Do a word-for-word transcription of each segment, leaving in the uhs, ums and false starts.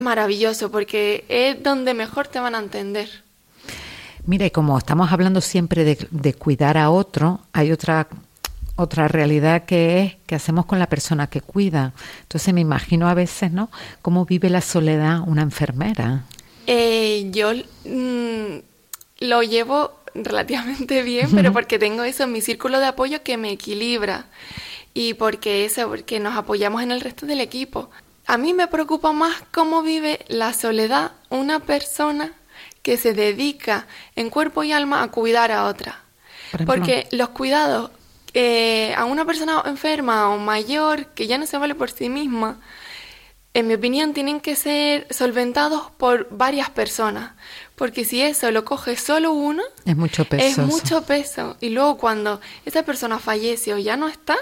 Maravilloso, porque es donde mejor te van a entender. Mira, y como estamos hablando siempre de, de cuidar a otro, hay otra otra realidad que es que hacemos con la persona que cuida. Entonces me imagino a veces, ¿no?, cómo vive la soledad una enfermera. Eh, yo mmm, lo llevo relativamente bien, pero porque tengo eso en mi círculo de apoyo que me equilibra y porque eso, porque nos apoyamos en el resto del equipo. A mí me preocupa más cómo vive la soledad una persona que se dedica en cuerpo y alma a cuidar a otra. Por porque los cuidados eh, a una persona enferma o mayor que ya no se vale por sí misma, en mi opinión, tienen que ser solventados por varias personas. Porque si eso lo coge solo uno, es mucho peso. Es mucho peso. Y luego cuando esa persona fallece o ya no está,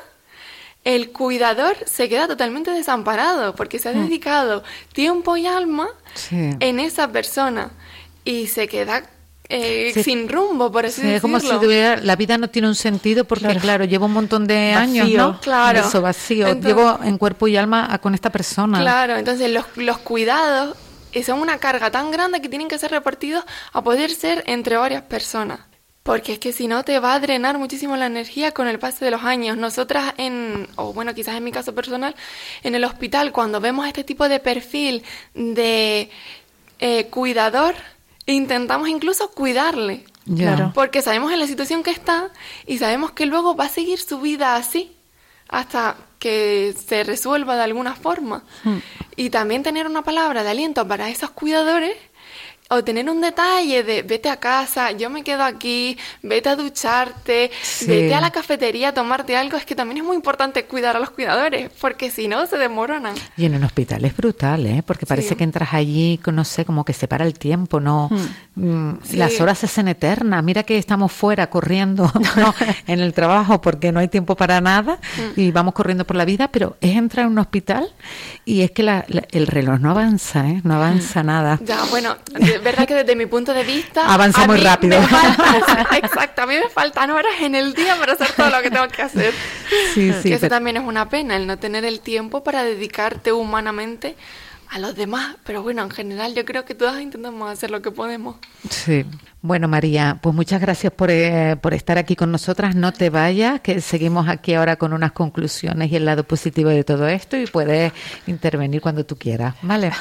el cuidador se queda totalmente desamparado porque se ha dedicado mm. tiempo y alma sí. en esa persona y se queda eh, sí. sin rumbo, por así sí, decirlo. Es como si tuviera, la vida no tiene un sentido porque, claro, claro llevo un montón de vacío, años, ¿no? Claro. Eso, vacío. Entonces, llevo en cuerpo y alma a, con esta persona. Claro, entonces los, los cuidados son una carga tan grande que tienen que ser repartidos a poder ser entre varias personas. Porque es que si no te va a drenar muchísimo la energía con el paso de los años. Nosotras en, o bueno, quizás en mi caso personal, en el hospital, cuando vemos este tipo de perfil de eh, cuidador, intentamos incluso cuidarle. Claro. Porque sabemos en la situación que está y sabemos que luego va a seguir su vida así hasta que se resuelva de alguna forma. Hmm. Y también tener una palabra de aliento para esos cuidadores. O tener un detalle de vete a casa, yo me quedo aquí, vete a ducharte, sí. vete a la cafetería a tomarte algo. Es que también es muy importante cuidar a los cuidadores, porque si no se desmoronan. Y en un hospital es brutal, ¿eh? Porque parece sí. que entras allí, no sé, como que se para el tiempo, ¿no? Hmm. Sí. Las horas se hacen eternas. Mira que estamos fuera corriendo ¿no? en el trabajo porque no hay tiempo para nada hmm. y vamos corriendo por la vida, pero es entrar a un hospital y es que la, la, el reloj no avanza, ¿eh? No avanza hmm. nada. Ya, bueno... Es verdad que desde mi punto de vista... Avanza muy rápido. Falta, exacto, a mí me faltan horas en el día para hacer todo lo que tengo que hacer. Sí, sí. Que eso pero... también es una pena, el no tener el tiempo para dedicarte humanamente a los demás. Pero bueno, en general yo creo que todas intentamos hacer lo que podemos. Sí. Bueno, María, pues muchas gracias por, eh, por estar aquí con nosotras. No te vayas, que seguimos aquí ahora con unas conclusiones y el lado positivo de todo esto y puedes intervenir cuando tú quieras, ¿vale?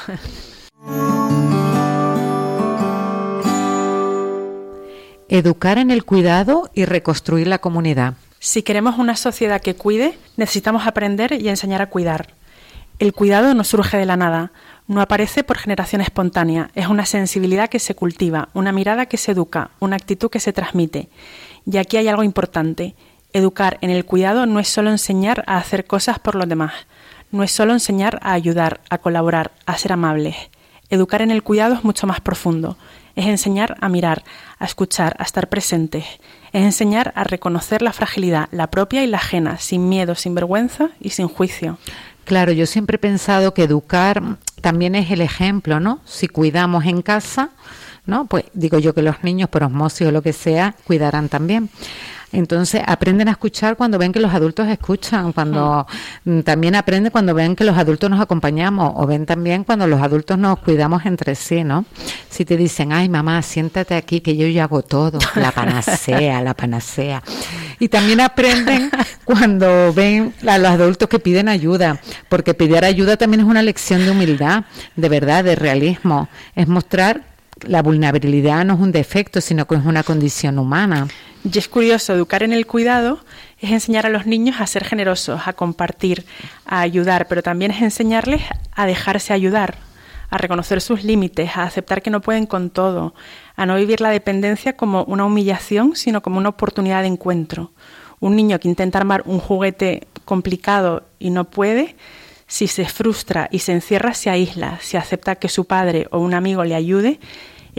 Educar en el cuidado y reconstruir la comunidad. Si queremos una sociedad que cuide, necesitamos aprender y enseñar a cuidar. El cuidado no surge de la nada, no aparece por generación espontánea, es una sensibilidad que se cultiva, una mirada que se educa, una actitud que se transmite. Y aquí hay algo importante. Educar en el cuidado no es solo enseñar a hacer cosas por los demás, no es solo enseñar a ayudar, a colaborar, a ser amables. Educar en el cuidado es mucho más profundo. Es enseñar a mirar, a escuchar, a estar presentes. Es enseñar a reconocer la fragilidad, la propia y la ajena, sin miedo, sin vergüenza y sin juicio. Claro, yo siempre he pensado que educar también es el ejemplo, ¿no? Si cuidamos en casa, ¿no? Pues digo yo que los niños, por osmosis o lo que sea, cuidarán también. Entonces aprenden a escuchar cuando ven que los adultos escuchan, cuando mm. también aprenden cuando ven que los adultos nos acompañamos o ven también cuando los adultos nos cuidamos entre sí, ¿no? Si te dicen, ay mamá, siéntate aquí que yo ya hago todo, la panacea, la panacea. Y también aprenden cuando ven a los adultos que piden ayuda, porque pedir ayuda también es una lección de humildad, de verdad, de realismo, es mostrar la vulnerabilidad no es un defecto, sino que es una condición humana. Y es curioso, educar en el cuidado es enseñar a los niños a ser generosos, a compartir, a ayudar, pero también es enseñarles a dejarse ayudar, a reconocer sus límites, a aceptar que no pueden con todo, a no vivir la dependencia como una humillación, sino como una oportunidad de encuentro. Un niño que intenta armar un juguete complicado y no puede, si se frustra y se encierra, se aísla. Si acepta que su padre o un amigo le ayude,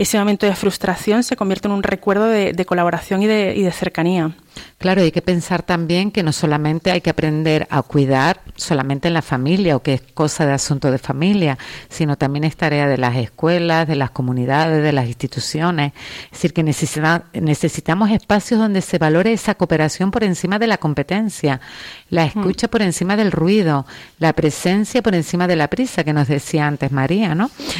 ese momento de frustración se convierte en un recuerdo de, de colaboración y de, y de cercanía. Claro, hay que pensar también que no solamente hay que aprender a cuidar solamente en la familia o que es cosa de asunto de familia, sino también es tarea de las escuelas, de las comunidades, de las instituciones. Es decir, que necesita, necesitamos espacios donde se valore esa cooperación por encima de la competencia, la escucha por encima del ruido, la presencia por encima de la prisa, que nos decía antes María, ¿no?